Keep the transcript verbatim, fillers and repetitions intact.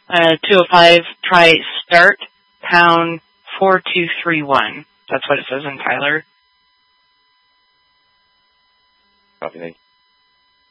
Uh, two oh five, try start, pound, four two three one. That's what it says in Tyler. Copy, thank you.